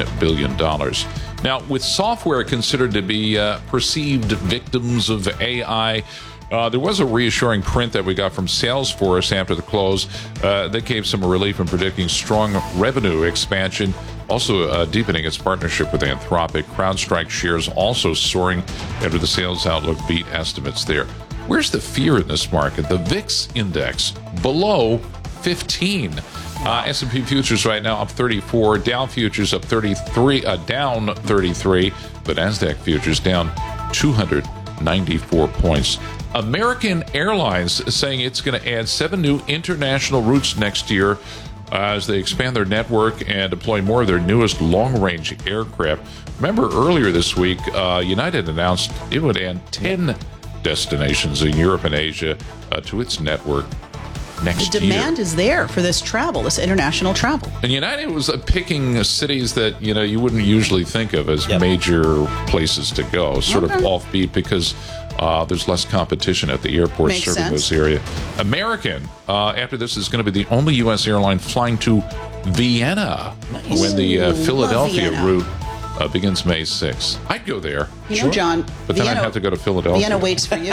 billion. Now, with software considered to be perceived victims of AI, there was a reassuring print that we got from Salesforce after the close that gave some relief in predicting strong revenue expansion, also deepening its partnership with Anthropic. CrowdStrike shares also soaring after the sales outlook beat estimates there. Where's the fear in this market? The VIX index below 15. S&P futures right now up 34, Dow futures up 33, down 33, but NASDAQ futures down 294 points. American Airlines saying it's going to add 7 new international routes next year as they expand their network and deploy more of their newest long-range aircraft. Remember earlier this week, United announced it would add 10 destinations in Europe and Asia to its network next year. The demand is there for this travel, this international travel. And United was picking cities that, you wouldn't usually think of as major places to go, sort of offbeat because there's less competition at the airport serving this area. American, after this, is going to be the only U.S. airline flying to Vienna when the Philadelphia route begins May 6th. I'd go there. John. But then I'd have to go to Philadelphia. Vienna waits for you.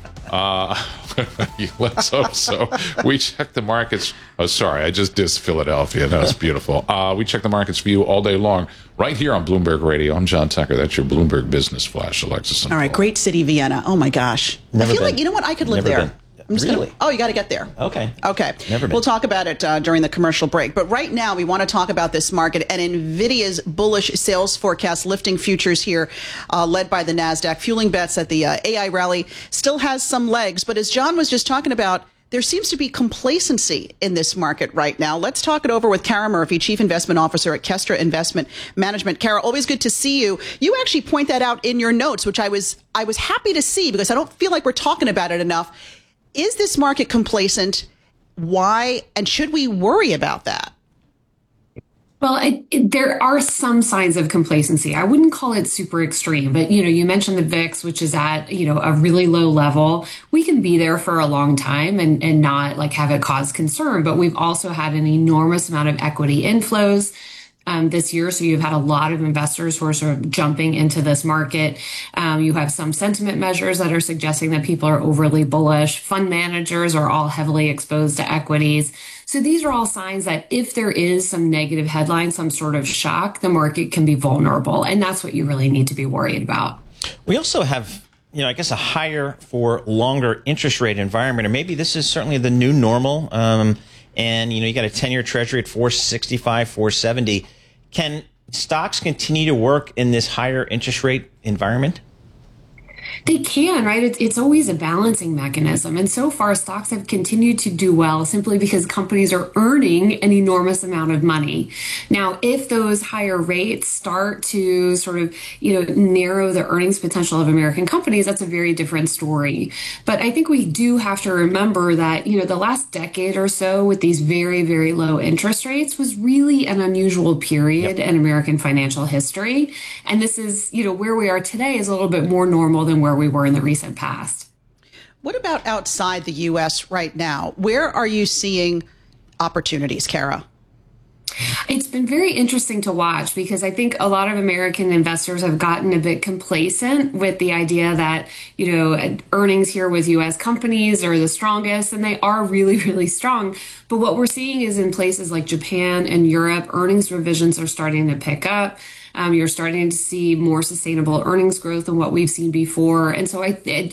Let's hope so. We check the markets. Oh, sorry, I just dissed Philadelphia. That's beautiful. We check the markets for you all day long, right here on Bloomberg Radio. I'm John Tucker. That's your Bloomberg Business Flash, Alexis. All right, great city, Vienna. Oh my gosh, I feel like I could live there. I'm just really? Oh, you got to get there. Okay. Never been. We'll talk about it during the commercial break. But right now, we want to talk about this market and NVIDIA's bullish sales forecast lifting futures here, led by the NASDAQ, fueling bets that the AI rally still has some legs. But as John was just talking about, there seems to be complacency in this market right now. Let's talk it over with Kara Murphy, Chief Investment Officer at Kestra Investment Management. Kara, always good to see you. You actually point that out in your notes, which I was happy to see because I don't feel like we're talking about it enough. Is this market complacent? Why? And should we worry about that? Well, there are some signs of complacency. I wouldn't call it super extreme, but, you mentioned the VIX, which is at, a really low level. We can be there for a long time and not have it cause concern, but we've also had an enormous amount of equity inflows this year. So you've had a lot of investors who are sort of jumping into this market. You have some sentiment measures that are suggesting that people are overly bullish. Fund managers are all heavily exposed to equities. So these are all signs that if there is some negative headline, some sort of shock, the market can be vulnerable. And that's what you really need to be worried about. We also have, I guess a higher for longer interest rate environment, or maybe this is certainly the new normal. And, you got a 10-year treasury at 465, 470. Can stocks continue to work in this higher interest rate environment? They can, right? It's always a balancing mechanism. And so far, stocks have continued to do well simply because companies are earning an enormous amount of money. Now, if those higher rates start to sort of, narrow the earnings potential of American companies, that's a very different story. But I think we do have to remember that, the last decade or so with these very, very low interest rates was really an unusual period in American financial history. And this is, where we are today is a little bit more normal than where we were in the recent past. What about outside the U.S. right now? Where are you seeing opportunities, Kara? It's been very interesting to watch because I think a lot of American investors have gotten a bit complacent with the idea that, earnings here with U.S. companies are the strongest, and they are really, really strong. But what we're seeing is in places like Japan and Europe, earnings revisions are starting to pick up. You're starting to see more sustainable earnings growth than what we've seen before. And so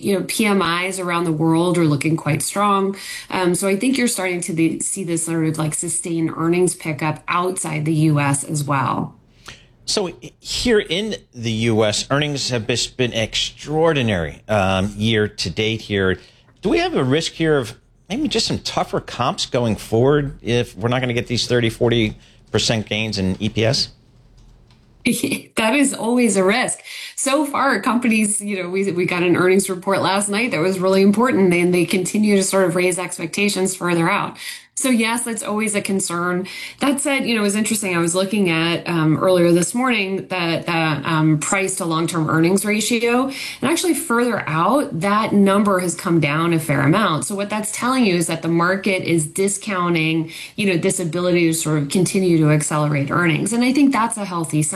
PMIs around the world are looking quite strong. So I think you're starting to see this sort of sustained earnings pickup outside the U.S. as well. So here in the U.S., earnings have been extraordinary year to date here. Do we have a risk here of maybe just some tougher comps going forward if we're not going to get these 30-40% gains in EPS? That is always a risk. So far, companies, we got an earnings report last night that was really important, and they continue to sort of raise expectations further out. So yes, that's always a concern. That said, it was interesting. I was looking at earlier this morning that price to long-term earnings ratio, and actually further out, that number has come down a fair amount. So what that's telling you is that the market is discounting, this ability to sort of continue to accelerate earnings. And I think that's a healthy sign.